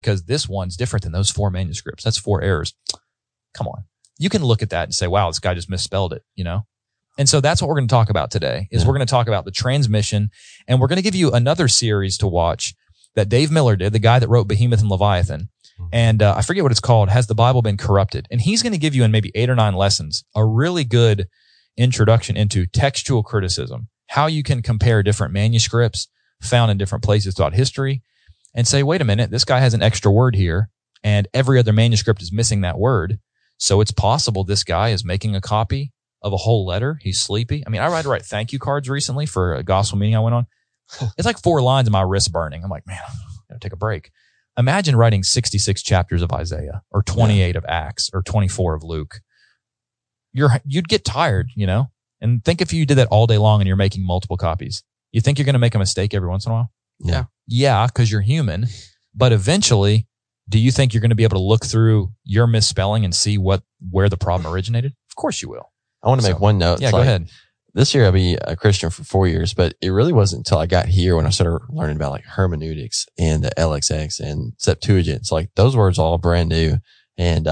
because this one's different than those 4 manuscripts. That's 4 errors. Come on. You can look at that and say, wow, this guy just misspelled it, you know? And so that's what we're going to talk about today is we're going to talk about the transmission, and we're going to give you another series to watch that Dave Miller did, the guy that wrote Behemoth and Leviathan. And I forget what it's called. Has the Bible been corrupted? And he's going to give you in maybe 8 or 9 lessons a really good introduction into textual criticism, how you can compare different manuscripts found in different places throughout history and say, wait a minute, this guy has an extra word here and every other manuscript is missing that word. So it's possible this guy is making a copy of a whole letter. He's sleepy. I mean, I had to write thank you cards recently for a gospel meeting I went on. It's like 4 lines and my wrist's burning. I'm like, man, I gotta take a break. Imagine writing 66 chapters of Isaiah or 28 of Acts or 24 of Luke. You'd get tired, you know? And think if you did that all day long and you're making multiple copies. You think you're going to make a mistake every once in a while? Yeah. Yeah, because you're human. But eventually, do you think you're going to be able to look through your misspelling and see where the problem originated? Of course you will. I want to make one note. Yeah, go ahead. This year I'll be a Christian for 4 years, but it really wasn't until I got here when I started learning about like hermeneutics and the LXX and Septuagint. It's like those words are all brand new. And,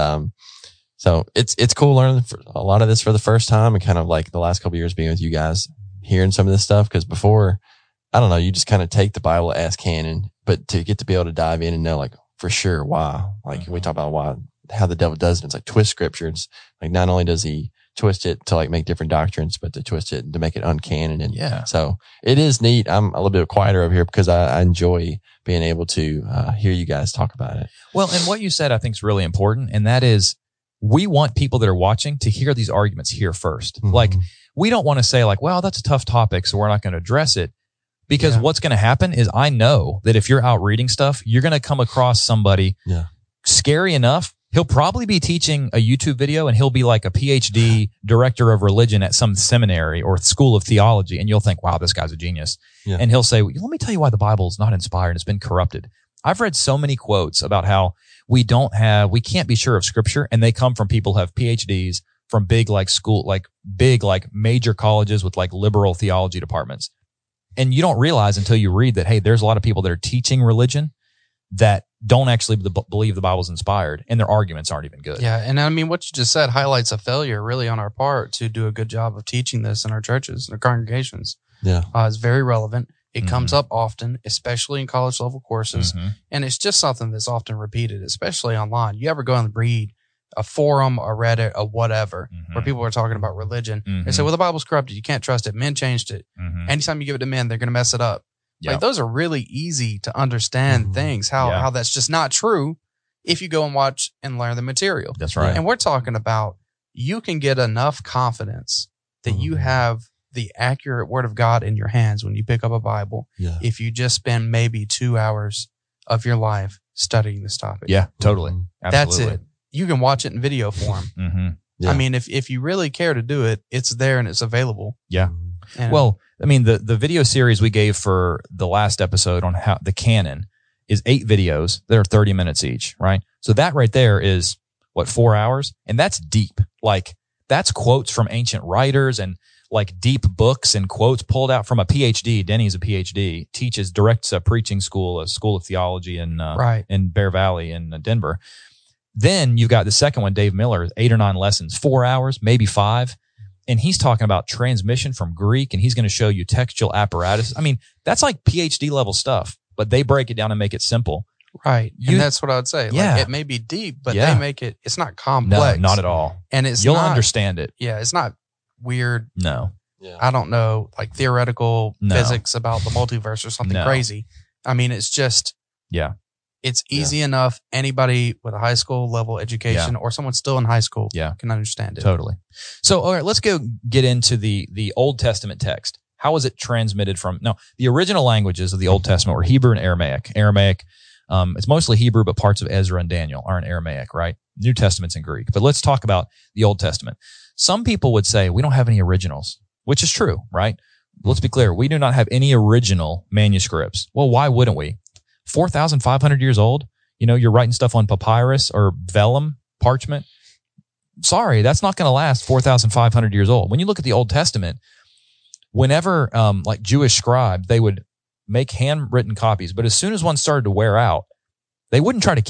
so it's cool learning a lot of this for the first time and kind of like the last couple of years being with you guys, hearing some of this stuff. Cause before, I don't know, you just kind of take the Bible as canon, but to get to be able to dive in and know like for sure why, like we talk about how the devil does it. It's like twist scripture. It's like not only does he twist it to like make different doctrines, but to twist it to make it uncanon. And so it is neat. I'm a little bit quieter over here because I enjoy being able to hear you guys talk about it. Well, and what you said I think is really important, and that is we want people that are watching to hear these arguments here first. Mm-hmm. Like we don't want to say like, well, that's a tough topic, so we're not going to address it. Because what's going to happen is I know that if you're out reading stuff, you're going to come across somebody scary enough. He'll probably be teaching a YouTube video and he'll be like a PhD director of religion at some seminary or school of theology. And you'll think, wow, this guy's a genius. Yeah. And he'll say, let me tell you why the Bible is not inspired. It's been corrupted. I've read so many quotes about how we can't be sure of scripture. And they come from people who have PhDs from big major colleges with like liberal theology departments. And you don't realize until you read that, hey, there's a lot of people that are teaching religion that don't actually believe the Bible's inspired, and their arguments aren't even good. Yeah, and I mean, what you just said highlights a failure really on our part to do a good job of teaching this in our churches and our congregations. Yeah. It's very relevant. It comes up often, especially in college level courses, and it's just something that's often repeated, especially online. You ever go and read a forum, a Reddit, a whatever, where people are talking about religion. They say, well, the Bible's corrupted. You can't trust it. Men changed it. Anytime you give it to men, they're going to mess it up. Yep. Like those are really easy to understand things, how that's just not true if you go and watch and learn the material. That's right. And we're talking about you can get enough confidence that you have the accurate word of God in your hands when you pick up a Bible. Yeah. If you just spend maybe 2 hours of your life studying this topic. Yeah, totally. Absolutely. That's it. You can watch it in video form. I mean, if you really care to do it, it's there and it's available. Yeah. And well, I mean, the video series we gave for the last episode on how the canon is 8 videos that are 30 minutes each, right? So that right there is 4 hours? And that's deep. Like that's quotes from ancient writers and like deep books and quotes pulled out from a PhD. Denny's a PhD, directs a preaching school, a school of theology in Bear Valley in Denver. Then you've got the second one, Dave Miller, 8 or 9 lessons, 4 hours, maybe 5. And he's talking about transmission from Greek, and he's going to show you textual apparatus. I mean, that's like PhD level stuff, but they break it down and make it simple. Right. And that's what I would say. Yeah. Like it may be deep, but they make it's not complex. No, not at all. And you'll understand it. Yeah. It's not weird. No. Yeah. I don't know, like theoretical physics about the multiverse or something crazy. I mean, it's just, it's easy enough. Anybody with a high school level education or someone still in high school can understand it. Totally. So, all right, let's get into the Old Testament text. How was it transmitted from? No, the original languages of the Old Testament were Hebrew and Aramaic. Aramaic, it's mostly Hebrew, but parts of Ezra and Daniel are in Aramaic, right? New Testament's in Greek. But let's talk about the Old Testament. Some people would say we don't have any originals, which is true, right? Let's be clear. We do not have any original manuscripts. Well, why wouldn't we? 4,500 years old. You know, you're writing stuff on papyrus or vellum, parchment. Sorry, that's not going to last 4,500 years old. When you look at the Old Testament, whenever like Jewish scribes, they would make handwritten copies. But as soon as one started to wear out, They wouldn't try to